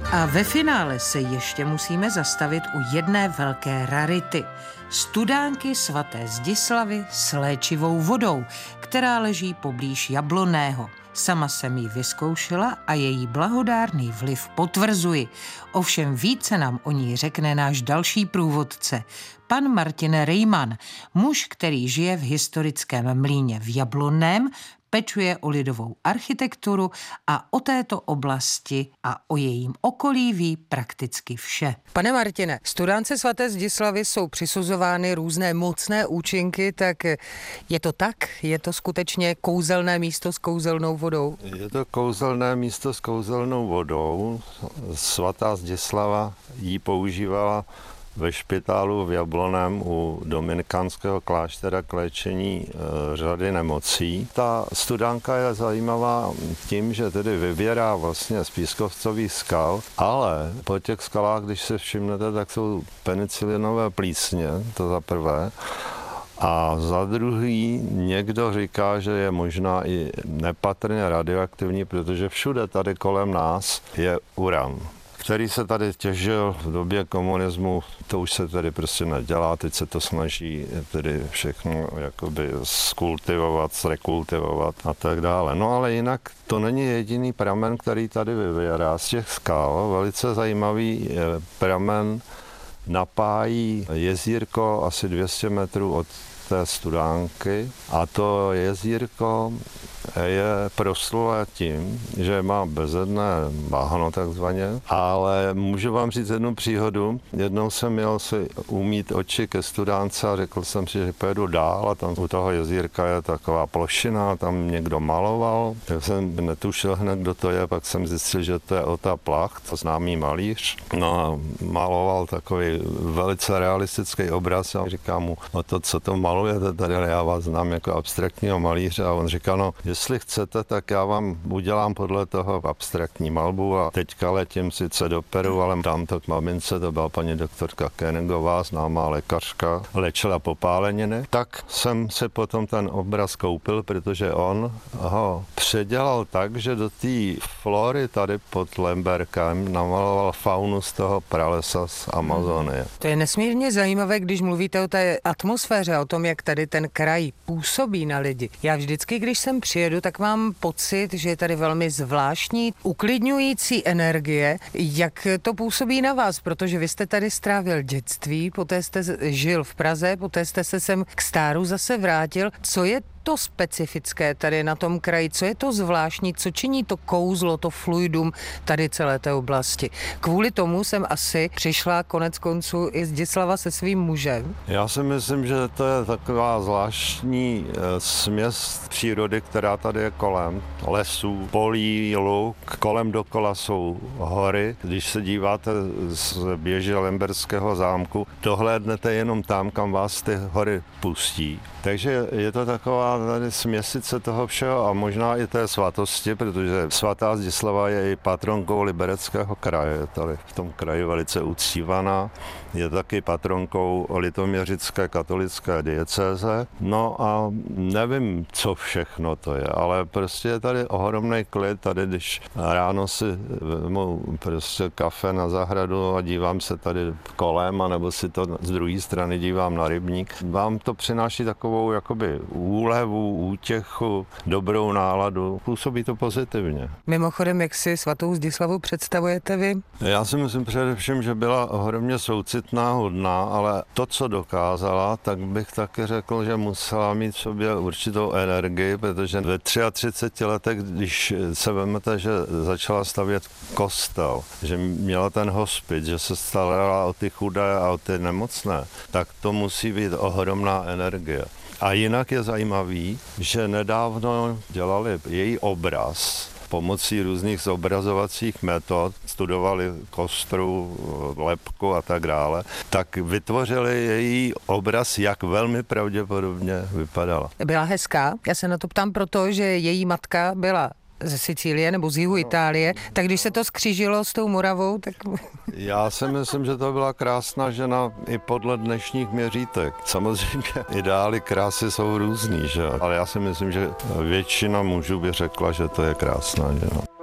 A ve finále se ještě musíme zastavit u jedné velké rarity. Studánky svaté Zdislavy s léčivou vodou, která leží poblíž Jablonného. Sama jsem ji vyzkoušela a její blahodárný vliv potvrzuji. Ovšem více nám o ní řekne náš další průvodce, pan Martin Rejman, muž, který žije v historickém mlýně v Jablonném, pečuje o lidovou architekturu a o této oblasti a o jejím okolí ví prakticky vše. Pane Martine, studánce svaté Zdislavy jsou přisuzovány různé mocné účinky, tak je to tak? Je to skutečně kouzelné místo s kouzelnou vodou? Je to kouzelné místo s kouzelnou vodou. Svatá Zdislava ji používala ve špitálu v Jablonném u dominikánského kláštera k léčení řady nemocí. Ta studánka je zajímavá tím, že tedy vyvěrá vlastně z pískovcových skal, ale po těch skalách, když se všimnete, tak jsou penicilinové plísně, to za prvé. A za druhý někdo říká, že je možná i nepatrně radioaktivní, protože všude tady kolem nás je uran, který se tady těžil v době komunismu. To už se tady prostě nedělá, teď se to snaží tedy všechno jakoby skultivovat, zrekultivovat a tak dále. No ale jinak to není jediný pramen, který tady vyvěrá z těch skal. Velice zajímavý pramen napájí jezírko asi 200 metrů od té studánky a to jezírko je proslulé tím, že má bezedné bahno takzvaně, ale můžu vám říct jednu příhodu. Jednou jsem měl si umýt oči ke studánce a řekl jsem si, že pojedu dál a tam u toho jezírka je taková plošina, tam někdo maloval, tak jsem netušil hned, kdo to je, pak jsem zjistil, že to je Ota Plach, známý malíř. No a maloval takový velice realistický obraz a říkám mu, o to, co to malujete tady, já vás znám jako abstraktního malíře a on říkal, no, jestli chcete, tak já vám udělám podle toho abstraktní malbu a teďka letím sice do Peru, ale dám to k mamince, to byla paní doktorka Koenigová, známá lékařka, léčila popáleniny. Tak jsem si potom ten obraz koupil, protože on ho předělal tak, že do té flory tady pod Lemberkem namaloval faunu z toho pralesa z Amazonie. To je nesmírně zajímavé, když mluvíte o té atmosféře, o tom, jak tady ten kraj působí na lidi. Já vždycky, když sem přijedu, tak mám pocit, že je tady velmi zvláštní, uklidňující energie. Jak to působí na vás? Protože vy jste tady strávil dětství, poté jste žil v Praze, poté jste se sem k Stáru zase vrátil. Co je to specifické tady na tom kraji? Co je to zvláštní? Co činí to kouzlo, to fluidum tady celé té oblasti? Kvůli tomu jsem asi přišla konec konců i Zdislava se svým mužem. Já si myslím, že to je taková zvláštní směs přírody, která tady je kolem. Lesů, polí, luk, kolem dokola jsou hory. Když se díváte z běže Lemberského zámku, dohlédnete jenom tam, kam vás ty hory pustí. Takže je to taková tady směsice toho všeho a možná i té svatosti, protože svatá Zdislava je i patronkou Libereckého kraje, je tady v tom kraji velice uctívaná. Je taky patronkou litoměřické katolické diecéze. No a nevím, co všechno to je, ale prostě je tady ohromný klid. Tady, když ráno si vezmu prostě kafe na zahradu a dívám se tady kolem, anebo si to z druhé strany dívám na rybník, vám to přináší takovou jakoby úlevu, útěchu, dobrou náladu. Působí to pozitivně. Mimochodem, jak si svatou Zdislavu představujete vy? Já si myslím především, že byla ohromně soucitná, hodná, ale to, co dokázala, tak bych taky řekl, že musela mít v sobě určitou energii, protože ve 33 letech, když se vezmete, že začala stavět kostel, že měla ten hospic, že se starala o ty chudé a o ty nemocné, tak to musí být ohromná energie. A jinak je zajímavý, že nedávno dělali její obraz pomocí různých zobrazovacích metod, studovali kostru, lebku a tak dále, tak vytvořili její obraz, jak velmi pravděpodobně vypadala. Byla hezká? Já se na to ptám proto, že její matka byla ze Sicílie nebo z jihu Itálie, tak když se to skřížilo s tou Moravou, tak... Já si myslím, že to byla krásná žena i podle dnešních měřítek. Samozřejmě ideály krásy jsou různý, že? Ale já si myslím, že většina mužů by řekla, že to je krásná žena.